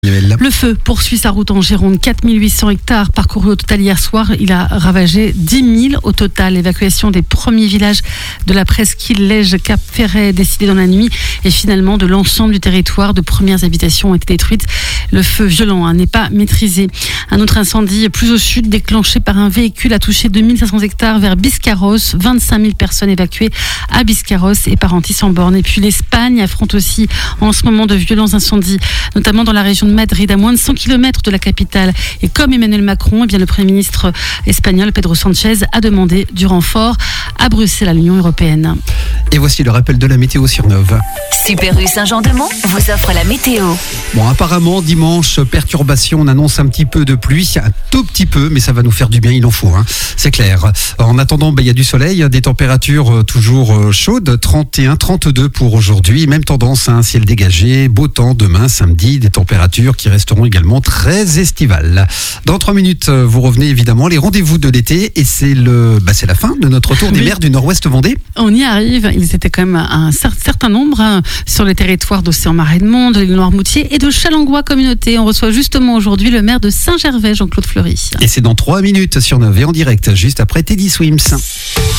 Le feu poursuit sa route en Gironde. 4800 hectares parcourus au total hier soir. Il a ravagé 10 000 au total. L'évacuation des premiers villages de la presqu'île Lège Cap Ferret décidée dans la nuit et finalement de l'ensemble du territoire. De premières habitations ont été détruites. Le feu violent n'est pas maîtrisé. Un autre incendie plus au sud déclenché par un véhicule a touché 2500 hectares vers Biscarrosse. 25 000 personnes évacuées à Biscarrosse et Parentis-en-Born. Et puis l'Espagne affronte aussi en ce moment de violents incendies, notamment dans la région de Madrid, à moins de 100 km de la capitale. Et comme Emmanuel Macron, le Premier ministre espagnol Pedro Sánchez a demandé du renfort à Bruxelles, à l'Union européenne. Et voici le rappel de la météo sur Nove. Super U Saint-Jean-de-Mont vous offre la météo. Bon, apparemment, dimanche, perturbation, on annonce un petit peu de pluie, un tout petit peu, mais ça va nous faire du bien, il en faut, c'est clair. En attendant, il y a du soleil, des températures toujours chaudes, 31, 32 pour aujourd'hui, même tendance à un ciel dégagé, beau temps demain, samedi, des températures qui resteront également très estivales. Dans 3 minutes, vous revenez évidemment, les rendez-vous de l'été, et c'est la fin de notre tour des mers du Nord-Ouest Vendée. On y arrive, ils étaient quand même un certain nombre sur les territoires d'Océan-Marais-de-Monde, de l'île Noirmoutier et de Chalangois Communauté. On reçoit justement aujourd'hui le maire de Saint-Gervais, Jean-Claude Fleury. Et c'est dans 3 minutes sur Nove en direct, juste après Teddy Swims.